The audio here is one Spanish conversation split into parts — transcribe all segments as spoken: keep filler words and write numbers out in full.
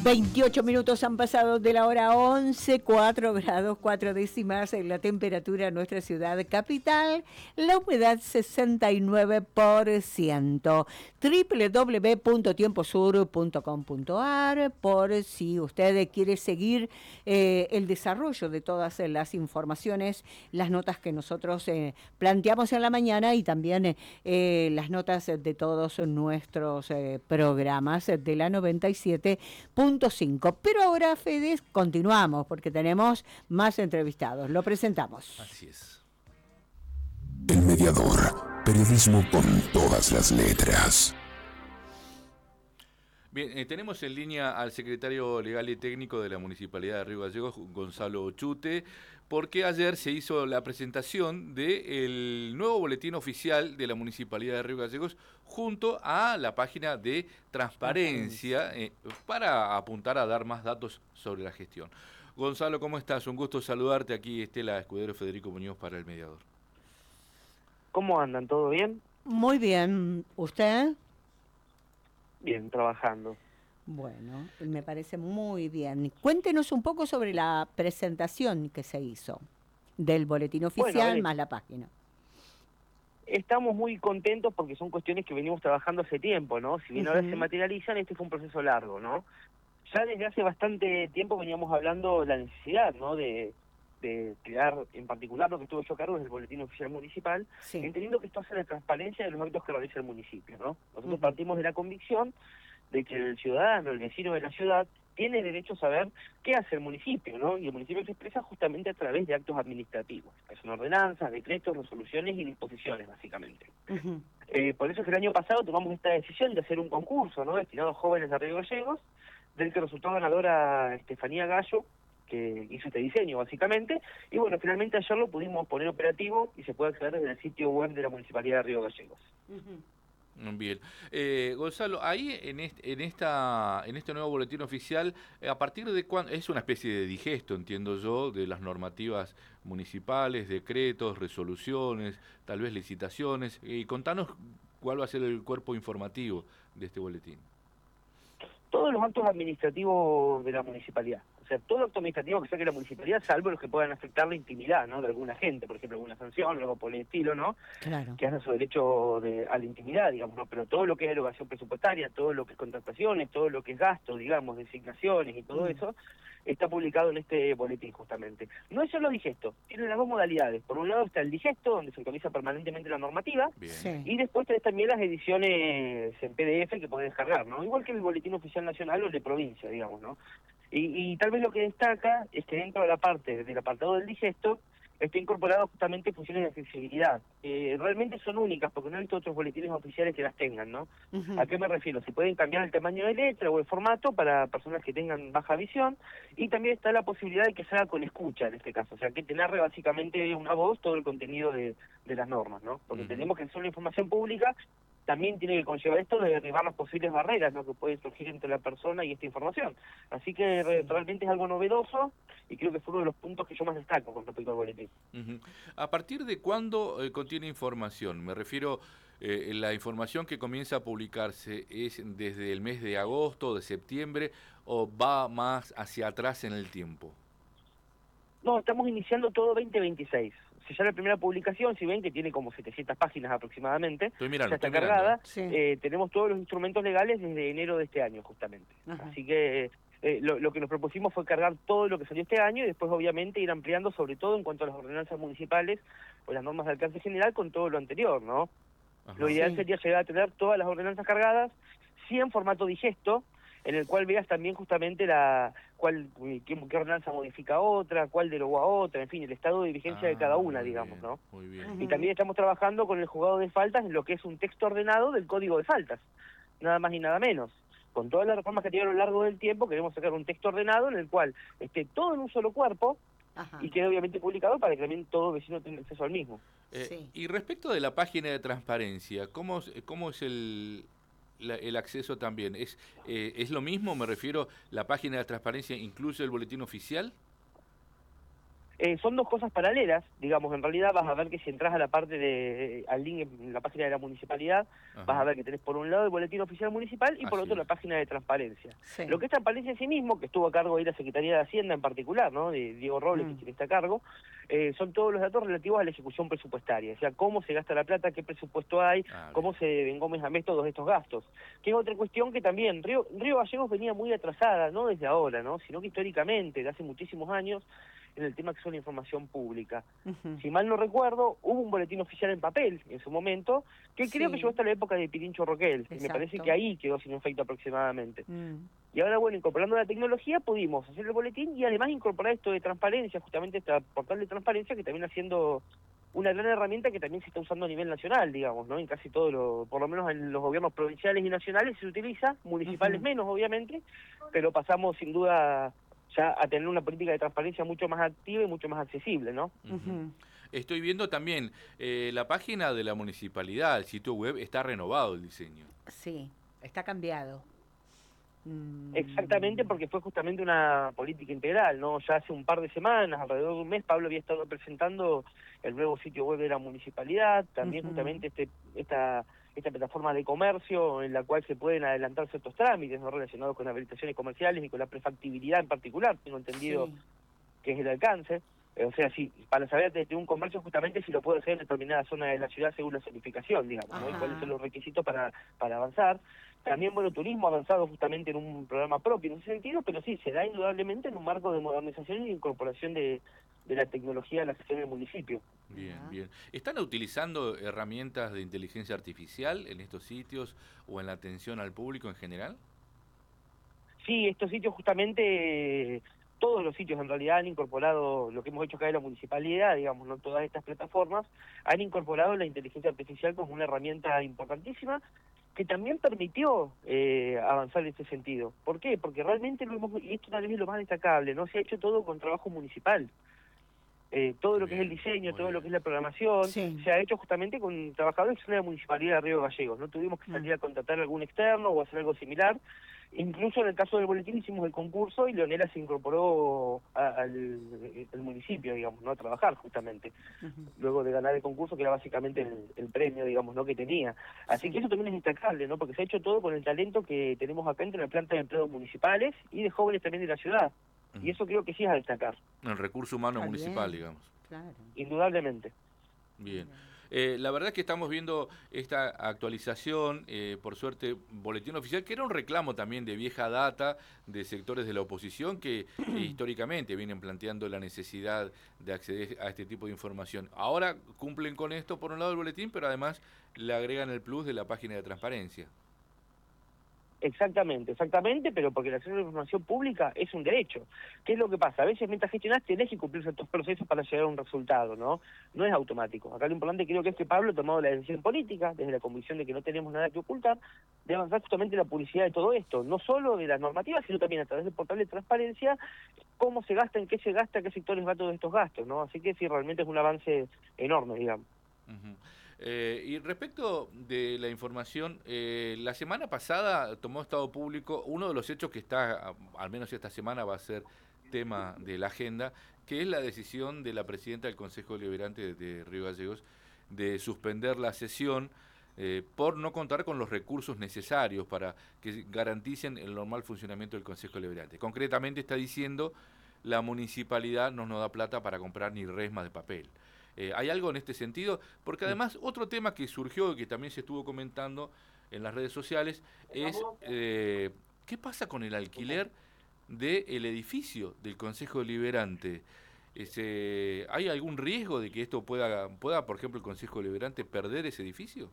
veintiocho minutos han pasado de la hora once, cuatro grados cuatro décimas en la temperatura en nuestra ciudad capital, la humedad sesenta y nueve por ciento. doble u doble u doble u punto tiempo sur punto com punto a r por si usted quiere seguir eh, el desarrollo de todas las informaciones, las notas que nosotros eh, planteamos en la mañana y también eh, eh, las notas de todos nuestros eh, programas de la noventa y siete punto cinco. Pero ahora, Fede, continuamos porque tenemos más entrevistados. Lo presentamos. Así es. El Mediador, periodismo con todas las letras. Bien, eh, tenemos en línea al secretario legal y técnico de la Municipalidad de Río Gallegos, Gonzalo Chute, porque ayer se hizo la presentación del nuevo boletín oficial de la Municipalidad de Río Gallegos junto a la página de transparencia eh, para apuntar a dar más datos sobre la gestión. Gonzalo, ¿cómo estás? Un gusto saludarte. Aquí Estela Escudero, Federico Muñoz para El Mediador. ¿Cómo andan? ¿Todo bien? Muy bien. ¿Usted? Bien, trabajando. Bueno, me parece muy bien. Cuéntenos un poco sobre la presentación que se hizo del boletín oficial bueno, más la página. Estamos muy contentos porque son cuestiones que venimos trabajando hace tiempo, ¿no? Si bien uh-huh. ahora se materializan, este fue un proceso largo, ¿no? Ya desde hace bastante tiempo veníamos hablando de la necesidad, ¿no? De, de crear, en particular lo que estuvo yo a cargo es el boletín oficial municipal, sí. entendiendo que esto hace la transparencia de los actos que realiza el municipio, ¿no? Nosotros uh-huh. partimos de la convicción de que el ciudadano, el vecino de la ciudad, tiene derecho a saber qué hace el municipio, ¿no? Y el municipio se expresa justamente a través de actos administrativos, que son ordenanzas, decretos, resoluciones y disposiciones, básicamente. Uh-huh. Eh, por eso es que el año pasado tomamos esta decisión de hacer un concurso, ¿no? Destinado a jóvenes de Río Gallegos, del que resultó ganadora Estefanía Gallo, que hizo este diseño, básicamente, y bueno, finalmente ayer lo pudimos poner operativo y se puede acceder desde el sitio web de la Municipalidad de Río Gallegos. Uh-huh. Bien. Eh, Gonzalo, ahí en este, en esta en este nuevo boletín oficial, eh, ¿a partir de cuándo? Es una especie de digesto, entiendo yo, de las normativas municipales, decretos, resoluciones, tal vez licitaciones. Y eh, contanos cuál va a ser el cuerpo informativo de este boletín. Todos los actos administrativos de la municipalidad. O sea, todo acto administrativo que saque la municipalidad, salvo los que puedan afectar la intimidad, ¿no? De alguna gente, por ejemplo, alguna sanción, algo por el estilo, ¿no? Claro. Que hace su derecho de, a la intimidad, digamos, ¿no? Pero todo lo que es erogación presupuestaria, todo lo que es contrataciones, todo lo que es gasto, digamos, designaciones y todo mm. eso, está publicado en este boletín, justamente. No es solo digesto, tiene las dos modalidades. Por un lado está el digesto, donde se actualiza permanentemente la normativa, sí. y después tenés también las ediciones en P D F que podés descargar, ¿no? Igual que el boletín oficial nacional o el de provincia, digamos, ¿no? Y, y tal vez lo que destaca es que dentro de la parte del apartado del digesto está incorporado justamente funciones de accesibilidad. Eh, realmente son únicas porque no he visto otros boletines oficiales que las tengan, ¿no? Uh-huh. ¿A qué me refiero? Se pueden cambiar el tamaño de letra o el formato para personas que tengan baja visión, y también está la posibilidad de que se haga con escucha en este caso, o sea, que te narre básicamente una voz todo el contenido de, de las normas, ¿no? Porque uh-huh. entendemos que es una información pública, también tiene que conllevar esto de derribar las posibles barreras, ¿no? Que pueden surgir entre la persona y esta información. Así que re, realmente es algo novedoso y creo que fue uno de los puntos que yo más destaco con respecto al boletín. Uh-huh. ¿A partir de cuándo eh, contiene información? Me refiero, eh, la información que comienza a publicarse es desde el mes de agosto, de septiembre, o va más hacia atrás en el tiempo. No, estamos iniciando todo veinte veintiséis. Si ya la primera publicación, si ven que tiene como setecientas páginas aproximadamente, estoy mirando, ya está estoy cargada, sí. eh, tenemos todos los instrumentos legales desde enero de este año, justamente. Ajá. Así que eh, lo, lo que nos propusimos fue cargar todo lo que salió este año y después, obviamente, ir ampliando, sobre todo en cuanto a las ordenanzas municipales o las normas de alcance general, con todo lo anterior, ¿no? Ajá. Lo ideal sí. sería llegar a tener todas las ordenanzas cargadas, sí en formato digesto, en el cual veas también justamente la cuál qué, qué ordenanza modifica otra, cuál derogó a otra, en fin, el estado de vigencia ah, de cada una, digamos, bien, ¿no? Muy bien. Y también estamos trabajando con el juzgado de faltas en lo que es un texto ordenado del código de faltas, nada más y nada menos. Con todas las reformas que tiene a lo largo del tiempo, queremos sacar un texto ordenado en el cual esté todo en un solo cuerpo, Ajá. y quede obviamente publicado para que también todo vecino tenga acceso al mismo. Eh, sí. Y respecto de la página de transparencia, ¿cómo, cómo es el... La, el acceso también? ¿Es eh, es lo mismo? Me refiero, ¿la página de transparencia incluye el boletín oficial? Eh, son dos cosas paralelas, digamos, en realidad vas a ver que si entras a la parte de, al link en la página de la municipalidad, Ajá. vas a ver que tenés por un lado el boletín oficial municipal y por Así otro es. la página de transparencia. Sí. Lo que es transparencia en sí mismo, que estuvo a cargo de la Secretaría de Hacienda en particular, ¿no? De Diego Robles, Mm. que tiene este cargo, eh, son todos los datos relativos a la ejecución presupuestaria, o sea, cómo se gasta la plata, qué presupuesto hay, Ah, cómo bien. se ven mes a mes todos estos gastos. Que es otra cuestión que también Río, Río Gallegos venía muy atrasada, no desde ahora, ¿no? Sino que históricamente, de hace muchísimos años, en el tema que son la información pública. Ujú. Si mal no recuerdo, hubo un boletín oficial en papel en su momento, que creo Sí. que llegó hasta la época de Pirincho Roquel, y me parece Exacto. que ahí quedó sin efecto aproximadamente. Mm. Y ahora, bueno, incorporando la tecnología, pudimos hacer el boletín y además incorporar esto de transparencia, justamente este portal de transparencia, que también haciendo una gran herramienta que también se está usando a nivel nacional, digamos, ¿no? En casi todos los, por lo menos en los gobiernos provinciales y nacionales se utiliza, municipales Ujú. menos, obviamente, pero pasamos sin duda ya a tener una política de transparencia mucho más activa y mucho más accesible, ¿no? Ujú. Ujú. Estoy viendo también eh, la página de la municipalidad, el sitio web, está renovado el diseño. Sí, está cambiado. Mm. Exactamente, porque fue justamente una política integral, ¿no? Ya hace un par de semanas, alrededor de un mes, Pablo había estado presentando el nuevo sitio web de la municipalidad, también Ujú. justamente este esta esta plataforma de comercio en la cual se pueden adelantar ciertos trámites no relacionados con habilitaciones comerciales y con la prefactibilidad en particular, tengo entendido Sí. que es el alcance. Eh, O sea, si para saber desde un comercio justamente si lo puede hacer en determinada zona de la ciudad según la certificación, digamos, ¿no? Y cuáles Ajá. son los requisitos para, para avanzar. También, bueno, turismo ha avanzado justamente en un programa propio en ese sentido, pero sí, se da indudablemente en un marco de modernización y incorporación de, de la tecnología a la gestión del municipio. Bien, Ya. bien. ¿Están utilizando herramientas de inteligencia artificial en estos sitios o en la atención al público en general? Sí, estos sitios justamente, todos los sitios en realidad han incorporado lo que hemos hecho acá de la municipalidad, digamos, no todas estas plataformas, han incorporado la inteligencia artificial como una herramienta importantísima que también permitió eh, avanzar en este sentido. ¿Por qué? Porque realmente lo hemos, y esto tal vez es lo más destacable, no se ha hecho todo con trabajo municipal. Eh, todo lo que es el Bien, diseño, muy todo lo bien. que es la programación, Sí. se ha hecho justamente con trabajadores de la Municipalidad de Río Gallegos. No tuvimos que salir Mm. a contratar a algún externo o hacer algo similar. Incluso en el caso del boletín hicimos el concurso y Leonela se incorporó a- al, al municipio, digamos, ¿no? A trabajar justamente, Ujú. luego de ganar el concurso, que era básicamente el, el premio, digamos, ¿no? Que tenía. Así Sí. que eso también es destacable, ¿no? Porque se ha hecho todo con el talento que tenemos acá entre la planta de empleados municipales y de jóvenes también de la ciudad. Y eso creo que sí es a destacar, El recurso humano Está municipal, bien. digamos. Claro. indudablemente. Bien. Eh, la verdad es que estamos viendo esta actualización, eh, por suerte, boletín oficial, que era un reclamo también de vieja data de sectores de la oposición que eh, históricamente vienen planteando la necesidad de acceder a este tipo de información. Ahora cumplen con esto por un lado el boletín, pero además le agregan el plus de la página de transparencia. Exactamente, exactamente, pero porque el acceso a la información pública es un derecho. ¿Qué es lo que pasa? A veces mientras gestionás tenés que cumplir ciertos procesos para llegar a un resultado, ¿no? No es automático. Acá lo importante creo que es que Pablo ha tomado la decisión política, desde la convicción de que no tenemos nada que ocultar, de avanzar justamente en la publicidad de todo esto, no solo de las normativas, sino también a través del portal de transparencia, cómo se gasta, en qué se gasta, qué sectores va todos estos gastos, ¿no? Así que sí, realmente es un avance enorme, digamos. Ujú. Eh, y respecto de la información, eh, la semana pasada tomó estado público uno de los hechos que está, a- al menos esta semana va a ser tema de la agenda, que es la decisión de la presidenta del Consejo Deliberante de, de Río Gallegos de suspender la sesión eh, por no contar con los recursos necesarios para que garanticen el normal funcionamiento del Consejo Deliberante. Concretamente está diciendo la municipalidad no nos da plata para comprar ni resmas de papel. Eh, ¿Hay algo en este sentido? Porque además otro tema que surgió y que también se estuvo comentando en las redes sociales es eh, ¿qué pasa con el alquiler del edificio del Consejo Deliberante? Ese, ¿hay algún riesgo de que esto pueda, pueda, por ejemplo, el Consejo Deliberante perder ese edificio?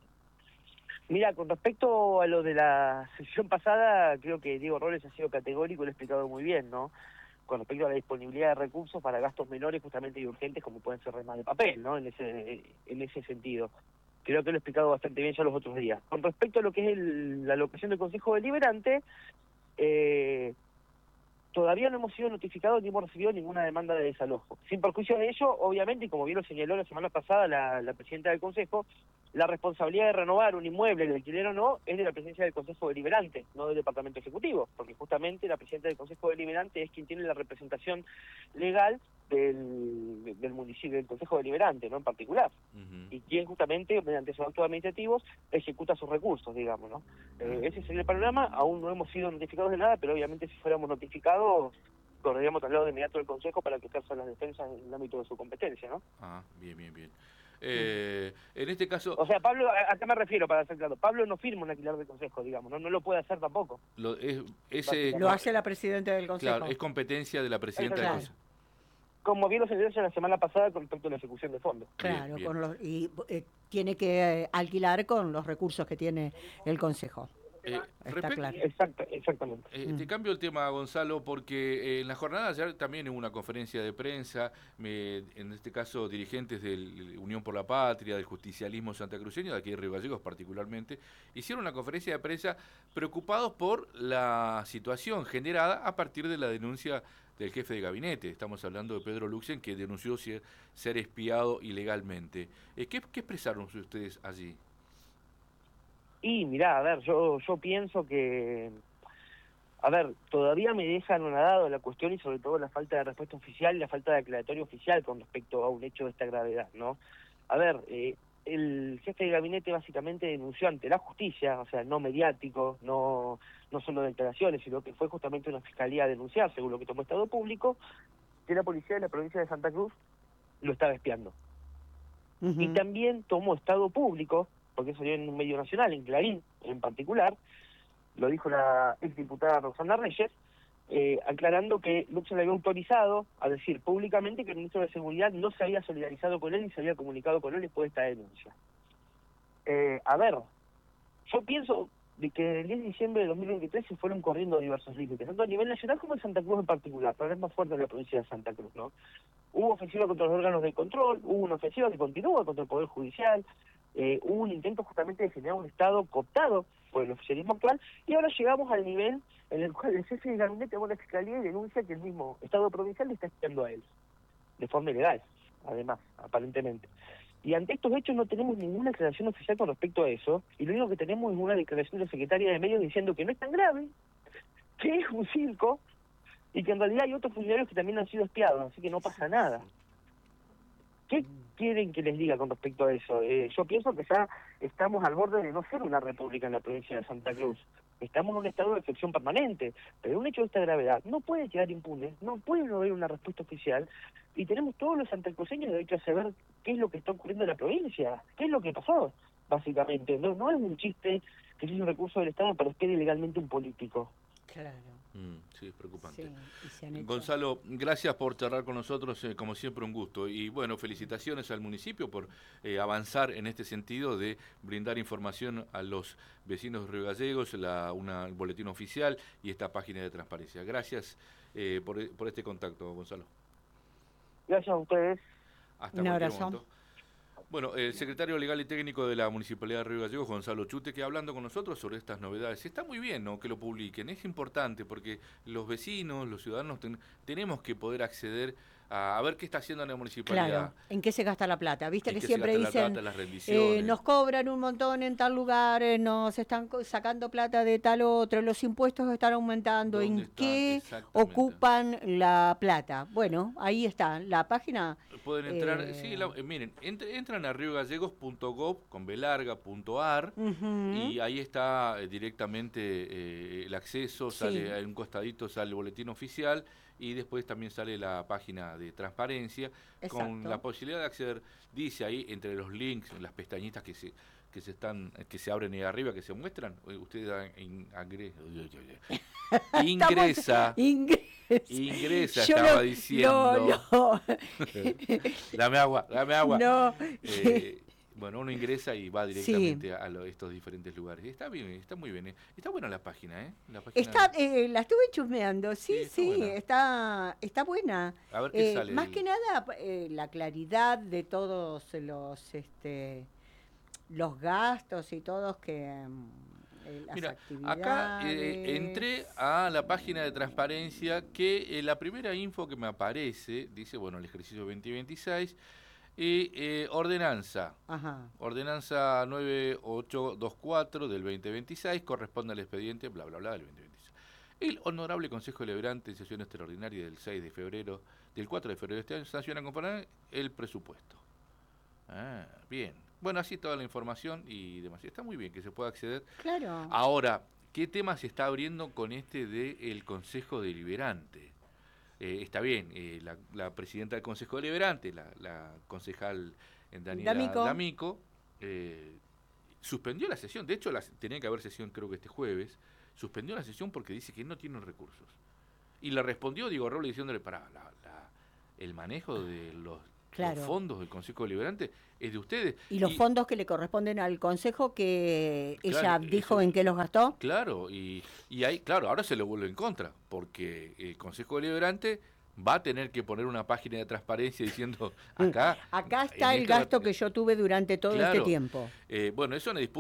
Mira, con respecto a lo de la sesión pasada, creo que Diego Robles ha sido categórico y lo ha explicado muy bien, ¿no? Con respecto a la disponibilidad de recursos para gastos menores justamente y urgentes como pueden ser remas de papel, ¿no? En ese en ese sentido. Creo que lo he explicado bastante bien ya los otros días. Con respecto a lo que es el, la locación del Consejo Deliberante, eh, todavía no hemos sido notificados ni hemos recibido ninguna demanda de desalojo. Sin perjuicio de ello, obviamente, y como bien lo señaló la semana pasada la, la presidenta del Consejo, la responsabilidad de renovar un inmueble, el alquiler o no, es de la presidencia del Consejo Deliberante, no del Departamento Ejecutivo, porque justamente la presidenta del Consejo Deliberante es quien tiene la representación legal del, del municipio, del Consejo Deliberante, ¿no? En particular, uh-huh. y quien justamente, mediante sus actos administrativos, ejecuta sus recursos, digamos, ¿no? Eh, ese sería el panorama. Aún no hemos sido notificados de nada, pero obviamente si fuéramos notificados, correríamos al lado de inmediato del Consejo para que ejerzan las defensas en el ámbito de su competencia, ¿no? Ah, bien, bien, bien. Eh, en este caso... O sea, Pablo, ¿a qué me refiero para ser claro? Pablo no firma un alquiler del Consejo, digamos, no no lo puede hacer tampoco. Lo, es, ese, lo hace la presidenta del Consejo. Claro, es competencia de la presidenta claro. del Consejo. Como bien lo sentencia la semana pasada con respecto a la ejecución de fondos. Claro, bien, bien. Con los, y eh, tiene que eh, alquilar con los recursos que tiene el Consejo. Eh, Está respect- claro. Exacto, exactamente. Eh, Mm. Te cambio el tema, Gonzalo, porque eh, en la jornada de ayer también hubo una conferencia de prensa, me, en este caso dirigentes de Unión por la Patria, del justicialismo santacruceño, de aquí de Río Gallegos particularmente, hicieron una conferencia de prensa preocupados por la situación generada a partir de la denuncia del jefe de gabinete. Estamos hablando de Pedro Luxen, que denunció ser, ser espiado ilegalmente. Eh, ¿qué, ¿Qué expresaron ustedes allí? Y mirá, a ver, yo yo pienso que, a ver, todavía me deja anonadado la cuestión y sobre todo la falta de respuesta oficial y la falta de aclaratorio oficial con respecto a un hecho de esta gravedad, ¿no? A ver, eh, el jefe de gabinete básicamente denunció ante la justicia, o sea, no mediático, no no solo declaraciones, sino que fue justamente una fiscalía a denunciar, según lo que tomó Estado Público, que la policía de la provincia de Santa Cruz lo estaba espiando. Uh-huh. Y también tomó Estado Público, porque eso salió en un medio nacional, en Clarín en particular, lo dijo la exdiputada Roxana Reyes, eh, aclarando que Luxen le había autorizado a decir públicamente que el ministro de Seguridad no se había solidarizado con él ni se había comunicado con él después de esta denuncia. Eh, a ver, yo pienso de que el diez de diciembre de dos mil veintitrés se fueron corriendo diversos límites, tanto a nivel nacional como en Santa Cruz en particular, pero es más fuerte en la provincia de Santa Cruz, ¿no? Hubo ofensiva contra los órganos de control, hubo una ofensiva que continúa contra el Poder Judicial, eh, hubo un intento justamente de generar un Estado cooptado por el oficialismo actual, y ahora llegamos al nivel en el cual el jefe de gabinete va a la fiscalía y denuncia que el mismo Estado provincial le está espiando a él, de forma ilegal, además, aparentemente. Y ante estos hechos no tenemos ninguna declaración oficial con respecto a eso, y lo único que tenemos es una declaración de la secretaria de Medios diciendo que no es tan grave, que es un circo, y que en realidad hay otros funcionarios que también han sido espiados, así que no pasa nada. ¿Qué quieren que les diga con respecto a eso? Eh, yo pienso que ya estamos al borde de no ser una república en la provincia de Santa Cruz. Estamos en un estado de excepción permanente, pero un hecho de esta gravedad no puede quedar impune, no puede no haber una respuesta oficial, y tenemos todos los santacruceños derecho a saber qué es lo que está ocurriendo en la provincia, qué es lo que pasó, básicamente. No, no es un chiste que es un recurso del Estado para espera ilegalmente un político. Claro. Mm, sí, es preocupante. Sí, y se han hecho... Gonzalo, gracias por charlar con nosotros, eh, como siempre un gusto. Y bueno, felicitaciones al municipio por eh, avanzar en este sentido de brindar información a los vecinos de Río Gallegos, la, una, el boletín oficial y esta página de transparencia. Gracias eh, por, por este contacto, Gonzalo. Gracias a ustedes. Hasta un cualquier abrazo. momento. Bueno, el secretario legal y técnico de la Municipalidad de Río Gallegos, Gonzalo Chute, que hablando con nosotros sobre estas novedades. Está muy bien, ¿no?, que lo publiquen, es importante porque los vecinos, los ciudadanos, ten, tenemos que poder acceder a, a ver qué está haciendo la municipalidad. Claro, en qué se gasta la plata. Viste en que qué siempre se gasta la dicen, plata, las rendiciones. eh, nos cobran un montón en tal lugar, eh, nos están co- sacando plata de tal otro, los impuestos están aumentando, ¿Dónde ¿en están? qué Exactamente. ocupan la plata? Bueno, ahí está, la página... Pueden entrar, eh, sí, la, eh, miren, entre, entran a riogallegos punto gov con b larga punto ar ujú. y ahí está eh, directamente eh, el acceso, Sí. sale en un costadito, sale el boletín oficial y después también sale la página de transparencia con Exacto. la posibilidad de acceder, dice ahí entre los links, las pestañitas que se que se están que se abren ahí arriba, que se muestran, eh, usted da in- angre- ingresa Ingres- ingresa, Yo estaba no- diciendo. No, no. Dame agua, dame agua. No. Eh, bueno, uno ingresa y va directamente sí. a, a lo, estos diferentes lugares. Está bien, está muy bien. ¿eh? Está buena la página, ¿eh? La página Está, eh, la estuve chusmeando, sí, Sí, está sí, buena. está, está buena. A ver qué Eh, sale. Más el- que nada, eh, la claridad de todos los, este, los gastos y todos que mm, eh, las Mira, actividades. acá eh, entré a la página de transparencia que eh, la primera info que me aparece, dice, bueno, el ejercicio veinte veintiséis, Y eh, ordenanza, Ajá. ordenanza nueve ocho dos cuatro del veinte veintiséis, corresponde al expediente, bla, bla, bla, del veinte veintiséis. El Honorable Consejo Deliberante en sesión extraordinaria del seis de febrero, del cuatro de febrero de este año, sanciona comparar el presupuesto. Ah, bien. Bueno, así toda la información y demás. Está muy bien que se pueda acceder. Claro. Ahora, ¿qué tema se está abriendo con este del Consejo Deliberante? Eh, está bien, eh, la, la presidenta del Consejo Deliberante, la, la concejal Daniela D'Amico, D'Amico, eh, suspendió la sesión. De hecho, la, tenía que haber sesión creo que este jueves. Suspendió la sesión porque dice que no tienen recursos. Y le respondió Diego Robles diciéndole, pará, la, la, el manejo de los, claro. los fondos del Consejo Deliberante es de ustedes. Y los y, fondos que le corresponden al Consejo, que claro, ella dijo eso, en qué los gastó. Claro, y, y ahí, claro, ahora se lo vuelve en contra, porque el Consejo Deliberante va a tener que poner una página de transparencia diciendo, acá... Acá está el esta, gasto que yo tuve durante todo claro, este tiempo. Eh, bueno, eso es una disputa.